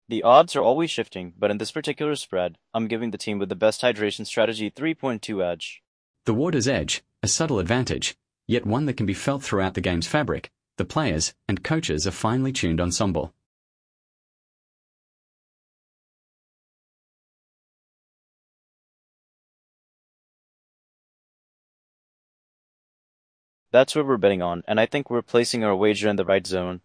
The odds are always shifting, but in this particular spread, I'm giving the team with the best hydration strategy 3.2 edge. The water's edge, a subtle advantage, yet one that can be felt throughout the game's fabric. The players and coaches a finely tuned ensemble. That's what we're betting on, and I think we're placing our wager in the right zone.